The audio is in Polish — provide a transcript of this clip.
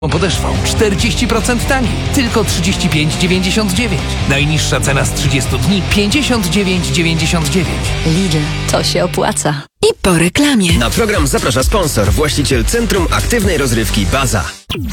podeszwą 40% taniej, tylko 35,99. Najniższa cena z 30 dni 59,99. Lidl, to się opłaca. I po reklamie. Na program zaprasza sponsor, właściciel Centrum Aktywnej Rozrywki Baza.